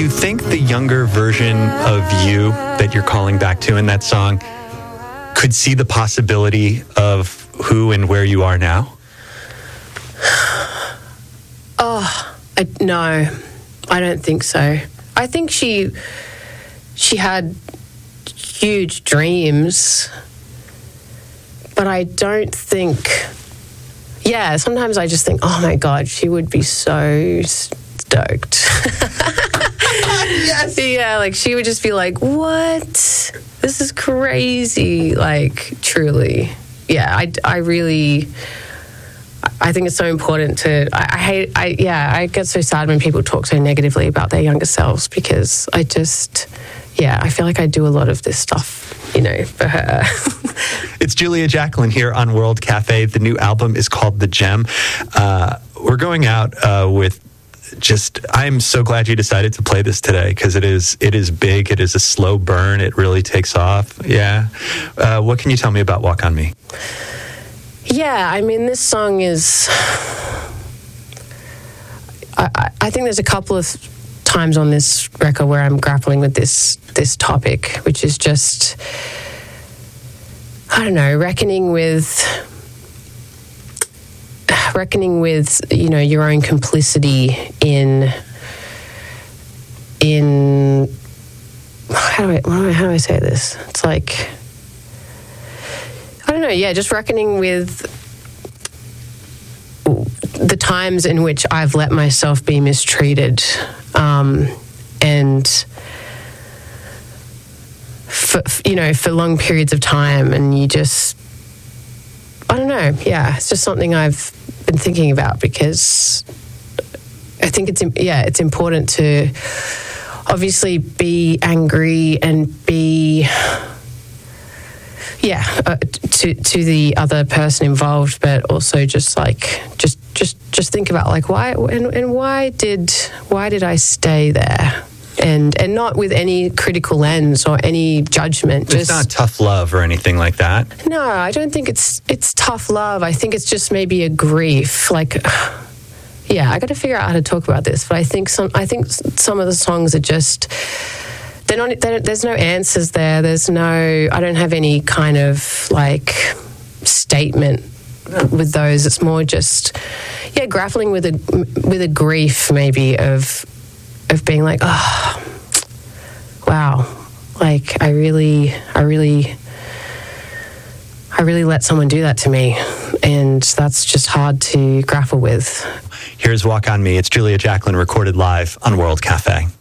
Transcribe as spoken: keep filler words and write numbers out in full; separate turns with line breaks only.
think the younger version of you that you're calling back to in that song could see the possibility of who and where you are now?
Oh, I, no, I don't think so. I think she she had huge dreams, but I don't think, yeah, sometimes I just think, oh my God, she would be so stoked. Yes. Yeah, like she would just be like, what? This is crazy. Like, truly. Yeah, I, I really, I think it's so important to, I, I hate, I yeah, I get so sad when people talk so negatively about their younger selves, because I just, yeah, I feel like I do a lot of this stuff, you know, for her.
It's Julia Jacklin here on World Cafe. The new album is called The Gem. Uh, we're going out uh, with just, I'm so glad you decided to play this today, because it is it is big. It is a slow burn. It really takes off. Yeah. Uh, what can you tell me about Walk On Me?
Yeah, I mean, this song is, I, I, I think there's a couple of times on this record where I'm grappling with this this topic, which is just, I don't know, reckoning with reckoning with, you know, your own complicity in in how do I, what do I how do I say this? It's like, I don't know, yeah, just reckoning with the times in which I've let myself be mistreated, um, and for, you know, for long periods of time, and you just, I don't know, yeah, it's just something I've been thinking about, because I think it's, yeah, it's important to obviously be angry and be, yeah, uh, to to the other person involved, but also just like just just just think about like why and, and why did why did I stay there, and and not with any critical lens or any judgment.
It's just not tough love or anything like that.
No, I don't think it's it's tough love. I think it's just maybe a grief. Like, yeah, I got to figure out how to talk about this, but I think some I think some of the songs are just. They're not, they're, there's no answers there. There's no, I don't have any kind of like statement with those. It's more just, yeah, grappling with a with a grief maybe of of being like, oh, wow, like I really, I really, I really let someone do that to me, and that's just hard to grapple with.
Here's Walk On Me. It's Julia Jacklin, recorded live on World Cafe.